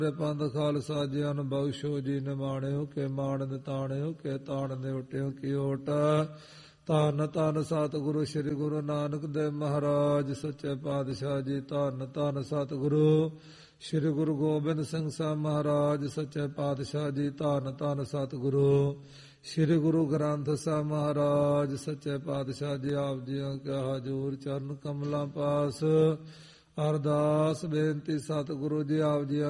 ਪੰਥ ਖਾਲਸਾ ਜੀ ਅਨ ਬਖਸ਼ੋ ਜੀ ਨਿਮਾਣਿਓ ਕੇ ਮਾਣ ਨਿਤਾਣਿਓ ਕੇ ਤਾਣ ਨਿਵਟਿਓ ਕੀ ਓਟ। ਧੰਨ ਧੰਨ ਸਤਿਗੁਰੂ ਸ੍ਰੀ ਗੁਰੂ ਨਾਨਕ ਦੇਵ ਮਹਾਰਾਜ ਸੱਚੇ ਪਾਤਸ਼ਾਹ ਜੀ। ਧੰਨ ਧੰਨ ਸਤਿਗੁਰੂ ਸ੍ਰੀ ਗੁਰੂ ਗੋਬਿੰਦ ਸਿੰਘ ਸਾਹਿਬ ਮਹਾਰਾਜ ਸੱਚੇ ਪਾਤਸ਼ਾਹ ਜੀ। ਧੰਨ ਧੰਨ ਸਤਿਗੁਰੂ ਸ੍ਰੀ ਗੁਰੂ ਗ੍ਰੰਥ ਸਾਹਿਬ ਮਹਾਰਾਜ ਸੱਚੇ ਪਾਤਸ਼ਾਹ ਜੀ। ਆਪ ਜੀਆਂ ਕਾ ਹਜ਼ੂਰ ਚਰਨ ਕਮਲਾਂ ਪਾਸ ਅਰਦਾਸ ਬੇਨਤੀ ਸਤਿਗੁਰੂ ਜੀ ਆਪ ਜੀਆਂ